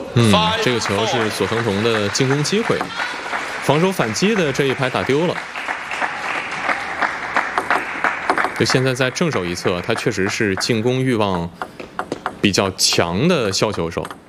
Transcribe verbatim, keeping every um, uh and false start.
嗯，这个球是佐藤童的进攻机会，防守反击的这一拍打丢了。就现在在正手一侧，他确实是进攻欲望比较强的削球手。